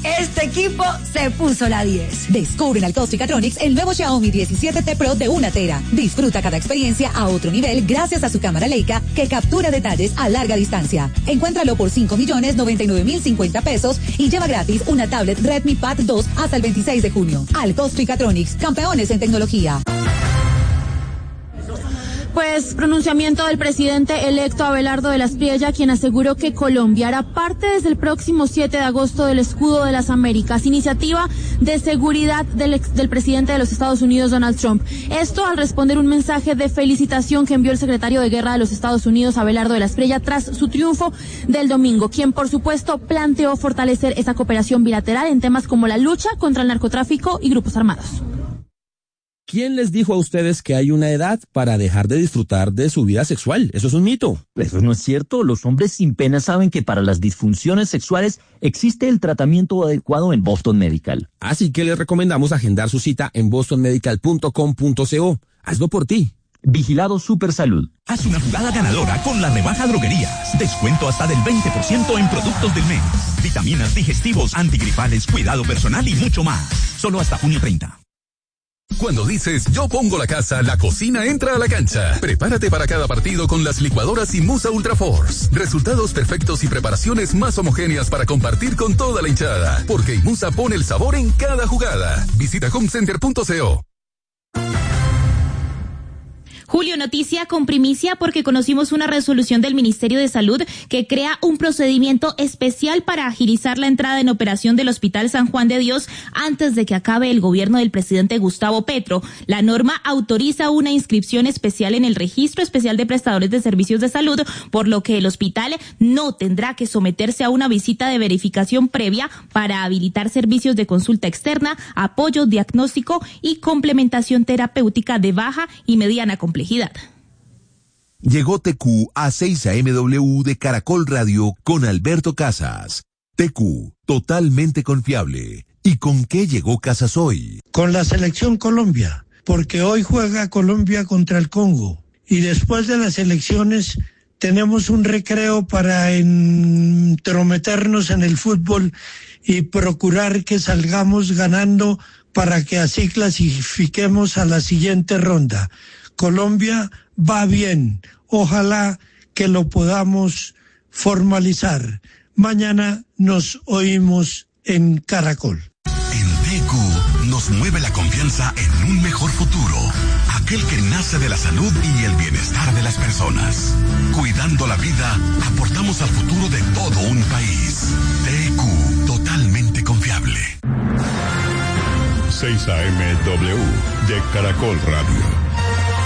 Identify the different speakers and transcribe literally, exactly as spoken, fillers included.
Speaker 1: Este equipo se puso la diez. Descubre en Alcos Ficatronics el nuevo Xiaomi diecisiete T Pro de una tera. Disfruta cada experiencia a otro nivel gracias a su cámara Leica que captura detalles a larga distancia. Encuéntralo por cinco millones noventa y nueve mil cincuenta pesos y lleva gratis una tablet Redmi Pad dos hasta el veintiséis de junio. Alcos Ficatronics, campeones en tecnología.
Speaker 2: Pues pronunciamiento del presidente electo Abelardo de la Espriella, quien aseguró que Colombia hará parte desde el próximo siete de agosto del Escudo de las Américas, iniciativa de seguridad del, ex, del presidente de los Estados Unidos, Donald Trump. Esto al responder un mensaje de felicitación que envió el secretario de Guerra de los Estados Unidos, Abelardo de la Espriella, tras su triunfo del domingo, quien por supuesto planteó fortalecer esa cooperación bilateral en temas como la lucha contra el narcotráfico y grupos armados.
Speaker 3: ¿Quién les dijo a ustedes que hay una edad para dejar de disfrutar de su vida sexual? Eso es un mito.
Speaker 4: Eso no es cierto. Los hombres sin pena saben que para las disfunciones sexuales existe el tratamiento adecuado en Boston Medical.
Speaker 3: Así que les recomendamos agendar su cita en boston medical punto com punto co. Hazlo por ti.
Speaker 4: Vigilado Supersalud.
Speaker 5: Haz una jugada ganadora con la rebaja droguerías. Descuento hasta del veinte por ciento en productos del mes. Vitaminas, digestivos, antigripales, cuidado personal y mucho más. Solo hasta junio treinta.
Speaker 6: Cuando dices yo pongo la casa, la cocina entra a la cancha. Prepárate para cada partido con las licuadoras Imusa Ultra Force. Resultados perfectos y preparaciones más homogéneas para compartir con toda la hinchada. Porque Imusa pone el sabor en cada jugada. Visita homecenter punto co.
Speaker 7: Julio, noticia con primicia porque conocimos una resolución del Ministerio de Salud que crea un procedimiento especial para agilizar la entrada en operación del Hospital San Juan de Dios antes de que acabe el gobierno del presidente Gustavo Petro. La norma autoriza una inscripción especial en el Registro Especial de Prestadores de Servicios de Salud, por lo que el hospital no tendrá que someterse a una visita de verificación previa para habilitar servicios de consulta externa, apoyo, diagnóstico y complementación terapéutica de baja y mediana complejidad.
Speaker 8: Llegó T Q a seis A M W de Caracol Radio con Alberto Casas. T Q, totalmente confiable. ¿Y con qué llegó Casas hoy?
Speaker 9: Con la selección Colombia, porque hoy juega Colombia contra el Congo. Y después de las elecciones tenemos un recreo para entrometernos en el fútbol y procurar que salgamos ganando para que así clasifiquemos a la siguiente ronda. Colombia va bien, ojalá que lo podamos formalizar. Mañana nos oímos en Caracol.
Speaker 5: En T Q nos mueve la confianza en un mejor futuro, aquel que nace de la salud y el bienestar de las personas. Cuidando la vida, aportamos al futuro de todo un país. T Q, totalmente confiable.
Speaker 10: seis A M W de Caracol Radio.